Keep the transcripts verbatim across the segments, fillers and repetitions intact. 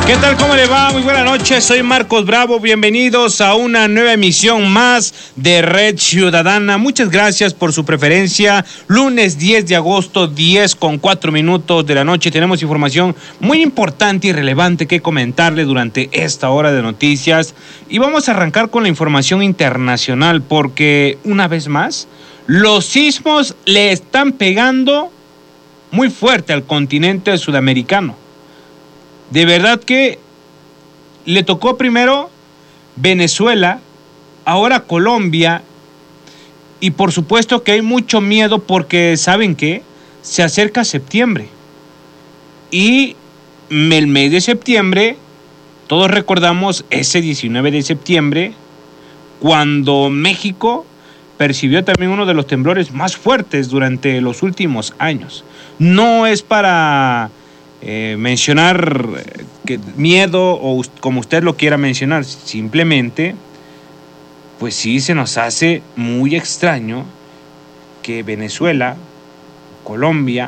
¿Qué tal? ¿Cómo le va? Muy buenas noches, soy Marcos Bravo, bienvenidos a una nueva emisión más de Red Ciudadana. Muchas gracias por su preferencia. Lunes diez de agosto, diez con cuatro minutos de la noche. Tenemos información muy importante y relevante que comentarle durante esta hora de noticias. Y vamos a arrancar con la información internacional porque, una vez más, los sismos le están pegando muy fuerte al continente sudamericano. De verdad que le tocó primero Venezuela, ahora Colombia, y por supuesto que hay mucho miedo porque, ¿saben qué? Se acerca septiembre. Y el mes de septiembre, todos recordamos ese diecinueve de septiembre, cuando México percibió también uno de los temblores más fuertes durante los últimos años. No es para Eh, mencionar que miedo o como usted lo quiera mencionar, simplemente pues sí se nos hace muy extraño que Venezuela, Colombia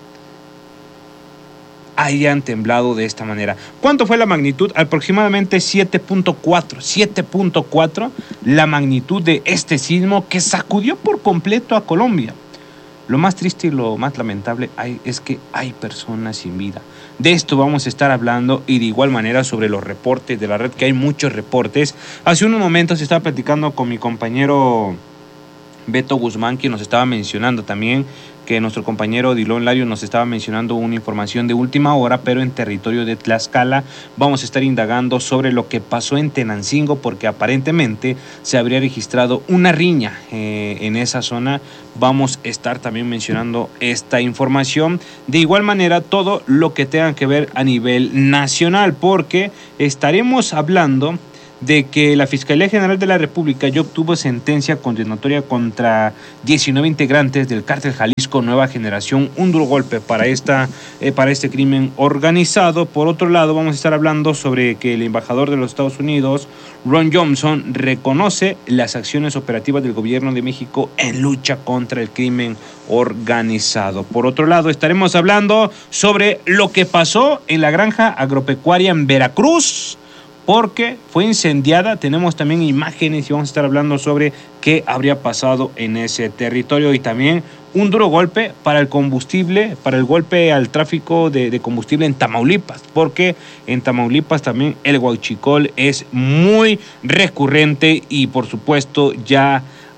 hayan temblado de esta manera. ¿Cuánto fue la magnitud? Aproximadamente siete punto cuatro, siete punto cuatro la magnitud de este sismo que sacudió por completo a Colombia. Lo más triste y lo más lamentable hay, es que hay personas sin vida. De esto vamos a estar hablando y de igual manera sobre los reportes de la red, que hay muchos reportes. Hace unos momentos estaba platicando con mi compañero Beto Guzmán, quien nos estaba mencionando también que nuestro compañero Dilón Lario nos estaba mencionando una información de última hora, pero en territorio de Tlaxcala. Vamos a estar indagando sobre lo que pasó en Tenancingo, porque aparentemente se habría registrado una riña eh, en esa zona. Vamos a estar también mencionando esta información. De igual manera, todo lo que tenga que ver a nivel nacional, porque estaremos hablando de que la Fiscalía General de la República ya obtuvo sentencia condenatoria contra diecinueve integrantes del Cártel Jalisco Nueva Generación, un duro golpe para, esta, eh, para este crimen organizado. Por otro lado, vamos a estar hablando sobre que el embajador de los Estados Unidos, Ron Johnson, reconoce las acciones operativas del gobierno de México en lucha contra el crimen organizado. Por otro lado, estaremos hablando sobre lo que pasó en la granja agropecuaria en Veracruz, porque fue incendiada. Tenemos también imágenes y vamos a estar hablando sobre qué habría pasado en ese territorio, y también un duro golpe para el combustible, para el golpe al tráfico de, de combustible en Tamaulipas, porque en Tamaulipas también el huachicol es muy recurrente y por supuesto ya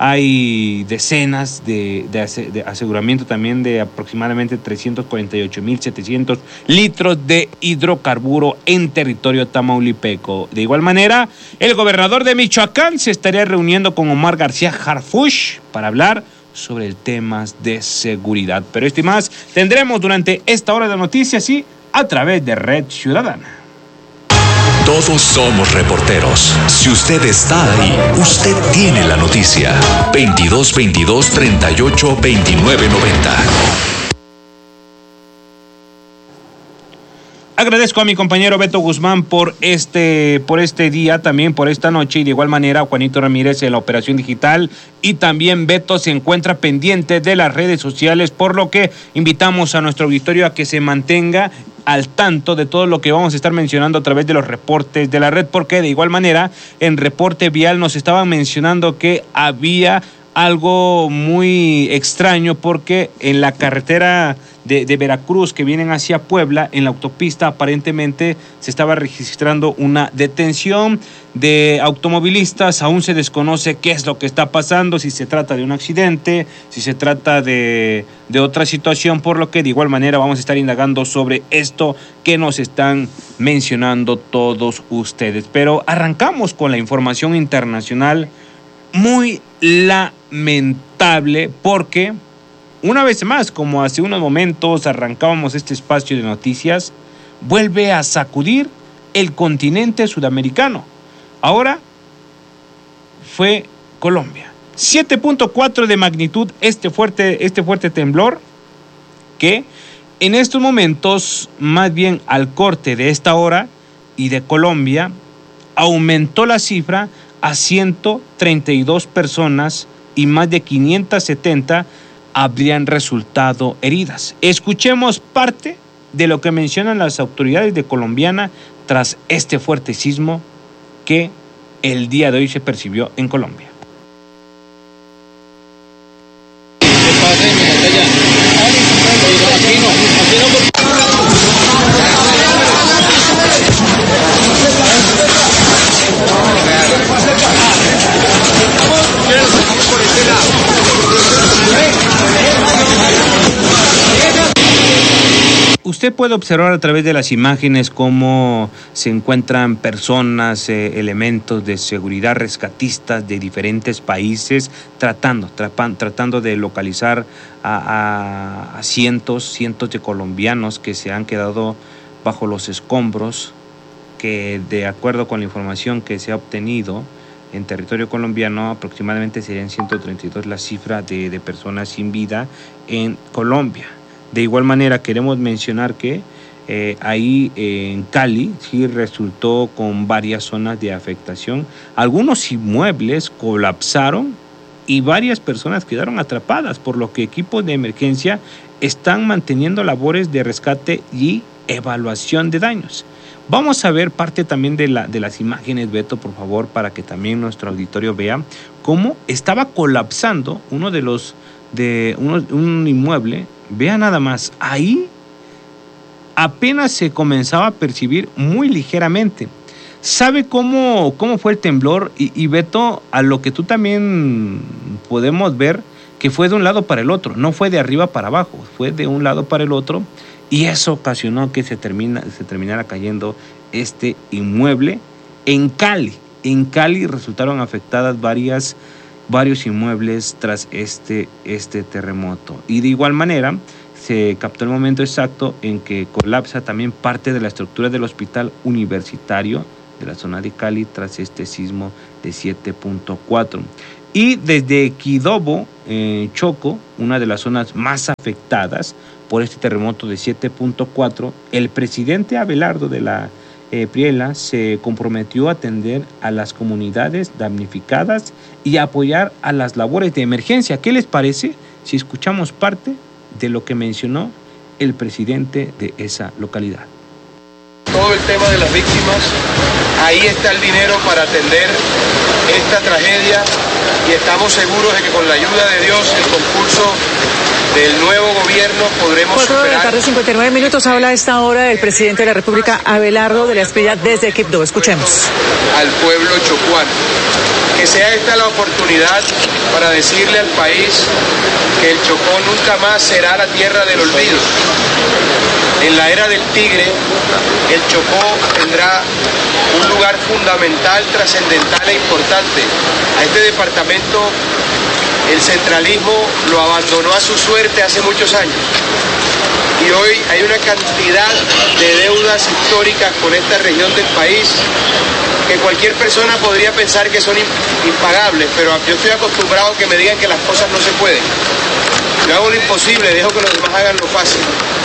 hay decenas de, de, de aseguramiento también de aproximadamente trescientos cuarenta y ocho mil setecientos litros de hidrocarburo en territorio tamaulipeco. De igual manera, el gobernador de Michoacán se estaría reuniendo con Omar García Harfuch para hablar sobre el temas de seguridad. Pero esto y más tendremos durante esta hora de noticias y a través de Red Ciudadana. Todos somos reporteros. Si usted está ahí, usted tiene la noticia. veintidós veintidós treinta y ocho veintinueve noventa. Agradezco a mi compañero Beto Guzmán por este, por este día, también por esta noche, y de igual manera a Juanito Ramírez en la operación digital, y también Beto se encuentra pendiente de las redes sociales, por lo que invitamos a nuestro auditorio a que se mantenga al tanto de todo lo que vamos a estar mencionando a través de los reportes de la red, porque de igual manera en Reporte Vial nos estaban mencionando que había algo muy extraño, porque en la carretera de, de Veracruz que vienen hacia Puebla, en la autopista aparentemente se estaba registrando una detención de automovilistas. Aún se desconoce qué es lo que está pasando, si se trata de un accidente, si se trata de, de otra situación, por lo que de igual manera vamos a estar indagando sobre esto que nos están mencionando todos ustedes. Pero arrancamos con la información internacional, muy lamentable, porque una vez más, como hace unos momentos arrancábamos este espacio de noticias, vuelve a sacudir el continente sudamericano. Ahora fue Colombia. siete punto cuatro de magnitud este fuerte, este fuerte temblor, que en estos momentos, más bien al corte de esta hora y de Colombia, aumentó la cifra a ciento treinta y dos personas y más de quinientas setenta habrían resultado heridas. Escuchemos parte de lo que mencionan las autoridades de Colombiana tras este fuerte sismo que el día de hoy se percibió en Colombia. Usted puede observar a través de las imágenes cómo se encuentran personas, eh, elementos de seguridad, rescatistas de diferentes países tratando, trapan, tratando de localizar a, a, a cientos, cientos de colombianos que se han quedado bajo los escombros, que de acuerdo con la información que se ha obtenido en territorio colombiano, aproximadamente serían ciento treinta y dos la cifra de, de personas sin vida en Colombia. De igual manera, queremos mencionar que eh, ahí eh, en Cali sí resultó con varias zonas de afectación. Algunos inmuebles colapsaron y varias personas quedaron atrapadas, por lo que equipos de emergencia están manteniendo labores de rescate y evaluación de daños. Vamos a ver parte también de, la, de las imágenes, Beto, por favor, para que también nuestro auditorio vea cómo estaba colapsando uno de los de uno, un inmueble. Vea nada más, ahí apenas se comenzaba a percibir muy ligeramente. ¿Sabe cómo, cómo fue el temblor? Y, y Beto, a lo que tú también podemos ver, que fue de un lado para el otro, no fue de arriba para abajo, fue de un lado para el otro, y eso ocasionó que se, termina, se terminara cayendo este inmueble en Cali. En Cali resultaron afectadas varias varios inmuebles tras este, este terremoto. Y de igual manera, se captó el momento exacto en que colapsa también parte de la estructura del hospital universitario de la zona de Cali tras este sismo de siete punto cuatro. Y desde Quidobo, eh, Choco, una de las zonas más afectadas por este terremoto de siete punto cuatro, el presidente Abelardo de la Eh, Priela se comprometió a atender a las comunidades damnificadas y a apoyar a las labores de emergencia. ¿Qué les parece si escuchamos parte de lo que mencionó el presidente de esa localidad? Todo el tema de las víctimas, ahí está el dinero para atender esta tragedia y estamos seguros de que con la ayuda de Dios, el concurso del nuevo gobierno podremos Cuatro superar. de la tarde, cincuenta y nueve minutos, habla a esta hora el presidente de la República, Abelardo de la Espriella, desde Quibdó. Escuchemos. Al pueblo chocuano. Que sea esta la oportunidad para decirle al país que el Chocó nunca más será la tierra del olvido. En la era del tigre, el Chocó tendrá un lugar fundamental, trascendental e importante. A este departamento el centralismo lo abandonó a su suerte hace muchos años y hoy hay una cantidad de deudas históricas con esta región del país que cualquier persona podría pensar que son impagables, pero yo estoy acostumbrado a que me digan que las cosas no se pueden. Yo hago lo imposible, dejo que los demás hagan lo fácil.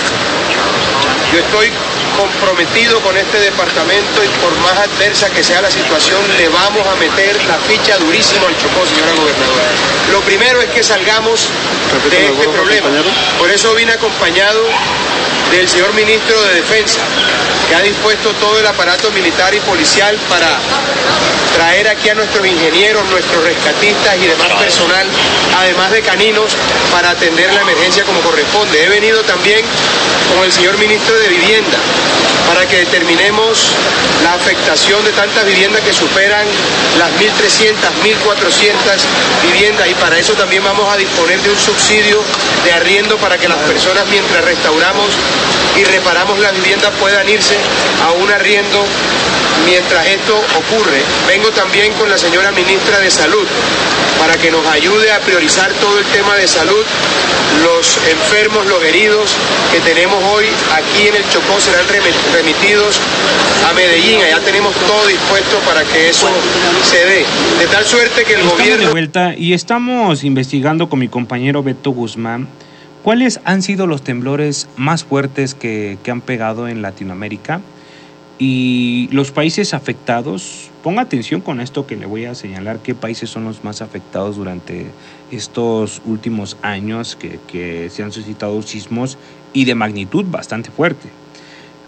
Yo estoy comprometido con este departamento y por más adversa que sea la situación, le vamos a meter la ficha durísimo al Chocó, señora gobernadora. Lo primero es que salgamos de este problema. Por eso vine acompañado del señor ministro de Defensa, que ha dispuesto todo el aparato militar y policial para traer aquí a nuestros ingenieros, nuestros rescatistas y demás personal, además de caninos, para atender la emergencia como corresponde. He venido también con el señor ministro de Vivienda para que determinemos la afectación de tantas viviendas que superan las mil trescientas, mil cuatrocientas viviendas, y para eso también vamos a disponer de un subsidio de arriendo para que las personas, mientras restauramos y reparamos las viviendas, puedan irse a un arriendo mientras esto ocurre. Vengo también con la señora ministra de Salud para que nos ayude a priorizar todo el tema de salud. Los enfermos, los heridos que tenemos hoy aquí en el Chocó serán remitidos a Medellín. Allá tenemos todo dispuesto para que eso se dé. De tal suerte que el estamos gobierno... de vuelta y estamos investigando con mi compañero Beto Guzmán cuáles han sido los temblores más fuertes que, que han pegado en Latinoamérica y los países afectados. Ponga atención con esto que le voy a señalar, qué países son los más afectados durante estos últimos años que, que se han suscitado sismos y de magnitud bastante fuerte.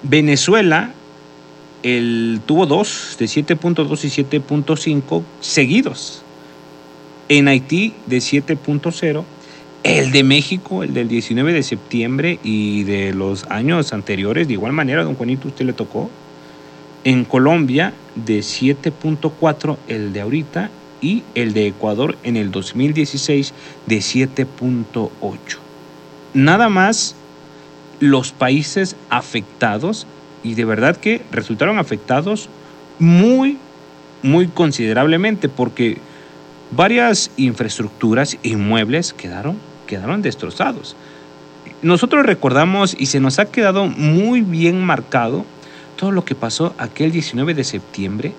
Venezuela el, tuvo dos, de siete punto dos y siete punto cinco seguidos. En Haití de siete punto cero. El de México, el del diecinueve de septiembre y de los años anteriores, de igual manera, don Juanito, usted le tocó. En Colombia de siete punto cuatro el de ahorita y el de Ecuador en el dos mil dieciséis de siete punto ocho. Nada más los países afectados, y de verdad que resultaron afectados muy, muy considerablemente, porque varias infraestructuras e inmuebles quedaron, quedaron destrozados. Nosotros recordamos y se nos ha quedado muy bien marcado todo lo que pasó aquel diecinueve de septiembre,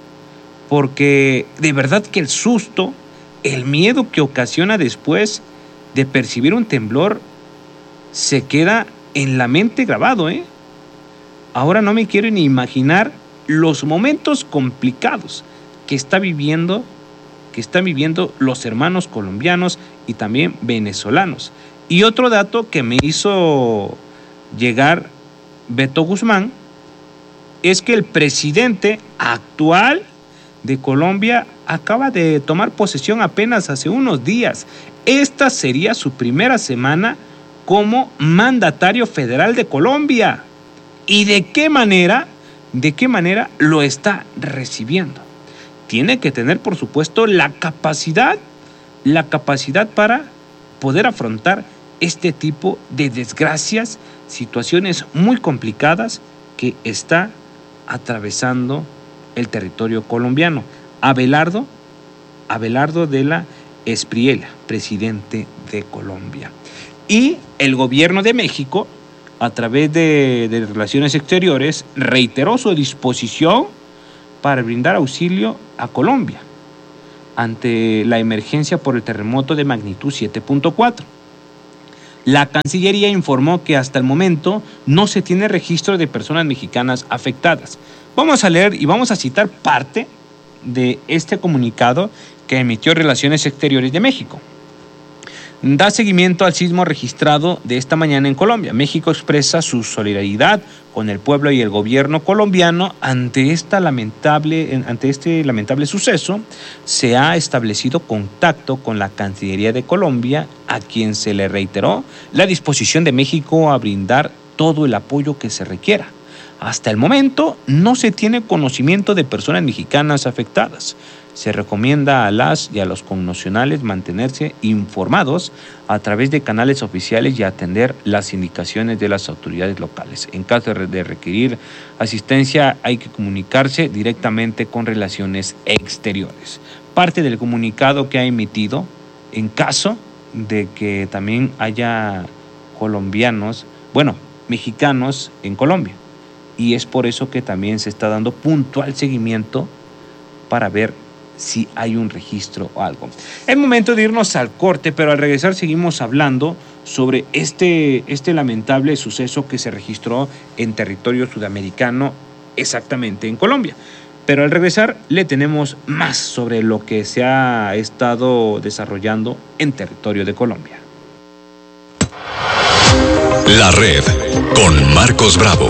porque de verdad que el susto, el miedo que ocasiona después de percibir un temblor se queda en la mente grabado, ¿eh? Ahora no me quiero ni imaginar los momentos complicados que está viviendo, que están viviendo los hermanos colombianos y también venezolanos. Y otro dato que me hizo llegar Beto Guzmán es que el presidente actual de Colombia acaba de tomar posesión apenas hace unos días. Esta sería su primera semana como mandatario federal de Colombia. ¿Y de qué manera, de qué manera lo está recibiendo? Tiene que tener, por supuesto, la capacidad, la capacidad para poder afrontar este tipo de desgracias, situaciones muy complicadas que está atravesando el territorio colombiano. Abelardo, Abelardo de la Espriella, presidente de Colombia. Y el gobierno de México, a través de, de Relaciones Exteriores, reiteró su disposición para brindar auxilio a Colombia ante la emergencia por el terremoto de magnitud siete punto cuatro. La Cancillería informó que hasta el momento no se tiene registro de personas mexicanas afectadas. Vamos a leer y vamos a citar parte de este comunicado que emitió Relaciones Exteriores de México. Da seguimiento al sismo registrado de esta mañana en Colombia. México expresa su solidaridad con el pueblo y el gobierno colombiano ante esta lamentable, ante este lamentable suceso. Se ha establecido contacto con la Cancillería de Colombia, a quien se le reiteró la disposición de México a brindar todo el apoyo que se requiera. Hasta el momento no se tiene conocimiento de personas mexicanas afectadas. Se recomienda a las y a los connacionales mantenerse informados a través de canales oficiales y atender las indicaciones de las autoridades locales. En caso de requerir asistencia, hay que comunicarse directamente con Relaciones Exteriores. Parte del comunicado que ha emitido, en caso de que también haya colombianos, bueno, mexicanos en Colombia. Y es por eso que también se está dando puntual seguimiento para ver si hay un registro o algo. Es momento de irnos al corte, pero al regresar seguimos hablando sobre este, este lamentable suceso que se registró en territorio sudamericano, exactamente en Colombia. Pero al regresar le tenemos más sobre lo que se ha estado desarrollando en territorio de Colombia. La Red con Marcos Bravo.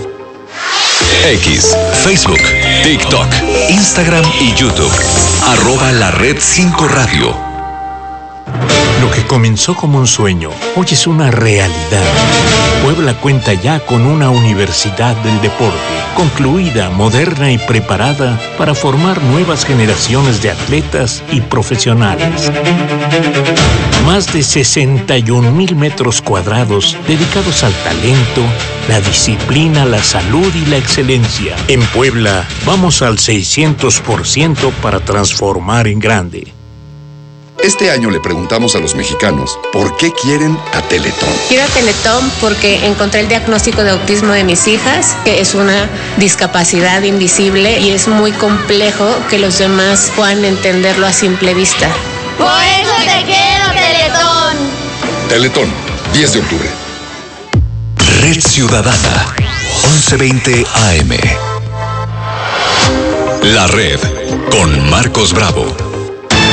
X, Facebook, TikTok, Instagram y YouTube. Arroba La Red cinco Radio. Lo que comenzó como un sueño, hoy es una realidad. Puebla cuenta ya con una universidad del deporte, concluida, moderna y preparada para formar nuevas generaciones de atletas y profesionales. Más de sesenta y un mil metros cuadrados dedicados al talento, la disciplina, la salud y la excelencia. En Puebla, vamos al seiscientos por ciento para transformar en grande. Este año le preguntamos a los mexicanos por qué quieren a Teletón. Quiero a Teletón porque encontré el diagnóstico de autismo de mis hijas, que es una discapacidad invisible y es muy complejo que los demás puedan entenderlo a simple vista. Por eso te quiero, Teletón. Teletón, diez de octubre. Red Ciudadana, once veinte A M. La Red con Marcos Bravo.